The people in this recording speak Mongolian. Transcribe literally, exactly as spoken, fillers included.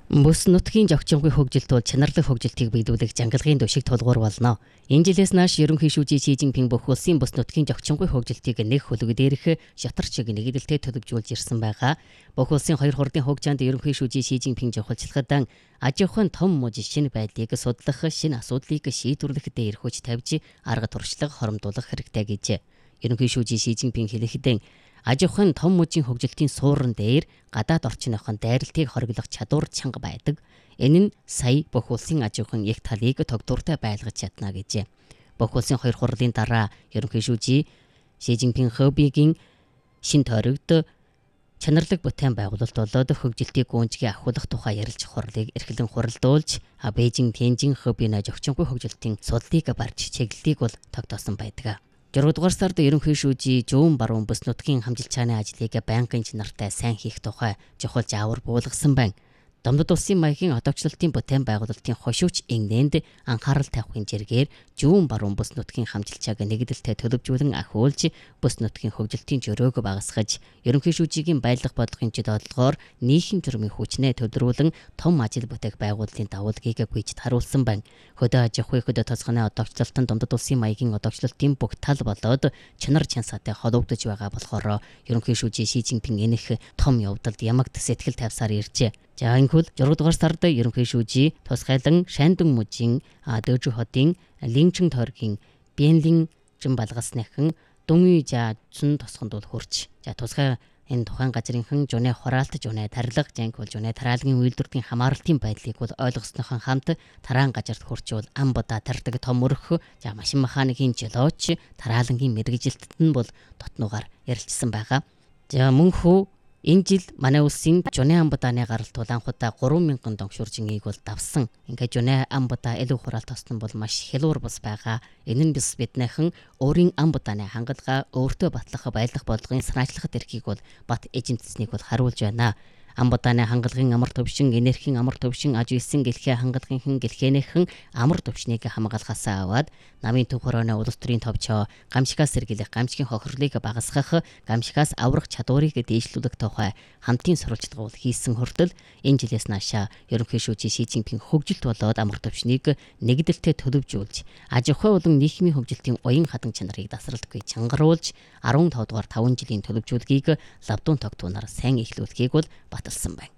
Бүс нутгийн зохицонгүй хөгжилт бол чанарлаг хөгжилтийг биелүүлэх жангалгын дэвшиг тулгуур болно. Энэ жилээс нааш ерөнхий шүүжий Си Цзиньпин бүх улсын бүс нутгийн зохицонгүй хөгжилтийг нэг хөлөг дээрх шатар шиг нэгдэлтэй төлөвлөж ирсэн байгаа. Бүх улсын хоёр хурдын хөгжөөнд ерөнхий шүүжий Си Цзиньпин жохолцлоход аж ахуйн том мужи шинэ байдлыг судлах, шинэ асуудлыг шийдвэрлэх дээр хүч тавьж арга туршлага хоромдуулах хэрэгтэй гэж ерөнхий шүүжий Си Цзиньпин хэлэхдээ аж ахуйн том мужийн хөгжилтийн суурин дээр гадаад орчныхон дайралтыг хориглох чадвар чанга байдаг. Энэ нь сая бүх улсын аж ахуйн их талыг тогтвортой байлгаж чадна гэж. Бүх улсын хоёр хурлын дараа ерөнхий шүүжий Си Цзиньпин Хобигийн шин тойрогт чанарлаг бүтээн байгуулалт болоод хөгжилтийг гүнзгий ахиулах тухай ярилж хурлыг эрхлэн хуралдуулж Бээжин, Тянжин, Хобина зохицонгүй хөгжилтийн судлыг барьж чиглэлийг бол тогтоосон байдаг. Дөрөвдүгээр сард ерөнхий шүүжий зүүн баруун бүс нутгийн хамжилчааны ажлыг байнгын чанартай сайн хийх тухай чухал заавар буулгасан байна. Домдод улсын маягийн одоогчлолтын бүтээн байгуулалтын хошууч иннээнд анхаарал тавихын зэргээр зүүн баруун бүс нутгийн хамжилчааг нэгдэлтэй төлөвжүүлэн ахиулж бүс нутгийн хөгжилтийн жөрөөг багасгаж ерөнхий шүүжигийн баялаг бодлогын чөлөөдлөгөөр нийгэм журмын хүчнээ төвлөрүүлэн том ажил бүтээх байгууллагын давуулгийг гүйж харуулсан байна. Хөдөө аж ахуй хөдөө тосгоны одоогчлолтод домдод улсын маягийн одоогчлолтын бүх тал болоод чанар чансаатай холбогдож байгаа болохоор ерөнхий шүүжий Си Цзиньпин энэх том явдалд ямагт сэтгэл тавьсаар иржээ. За инхүүл зургадугаар сард ерөнхий шүүжий тусгайлан Шандун мужийн Дөжү хотын Линчин тойргийн Бэнлин жин балгасныхан Дүнүй за цун тосгонд бол хурч. За тусгай энэ тухайн газрынхан жуны хураалт жуны тарилга жанк бол жуны тараалгын үйлдвэрийн хамааралтын байдлыг бол ойлгоснохон хамт тараан газарт хурч бол ам буда тардаг том өрх за машин механикийн жолооч тараалангийн мэргэжилтэд нь бол дотнуугаар ярилцсан байгаа. За мөнхөө энэ жил манай улсын жуны амбудааны гаралт бол анхудаа гурван мянган доншуржингийг бол давсан. Ингээд жуны амбудаа илүү хураалт тосон бол маш хялуур бус байгаа. Энэ нь бис биднийхэн өөрийн амбудааны хангалгаа өөртөө батлах баялах бодлогын санаачлахад эрхийг бол бат эжэнтснийг бол харуулж байна. Амбудааны хангалгын амар төвшин, энергийн амар төвшин, аж үйлсэн гэлхээ хангалгынхан гэлхээнийхэн амар төвшнийг хамгаалахаас аваад намын төв хорооны улс төрийн товчоо гамшигаас сэргийлэх, гамшигын хохирлыг багасгах, гамшигаас аврах чадварыг дээшлүүлэх тухай хамтын сурвалжлага бол хийсэн хүртэл энэ жилээс наашаа ерөнхий шүүжий Си Цзиньпин хөгжилт болоод амар төвшнийг нэгдэлтэй төлөвжүүлж, аж ахуй болон нийгмийн хөгжилтийн уян хадан чанарыг тасралтгүй чангаруулж арван тавдугаар таван жилийн төлөвжүүлгийг лавдун тогтвоноор сайн эхлүүлэхийг бол баталсан байна.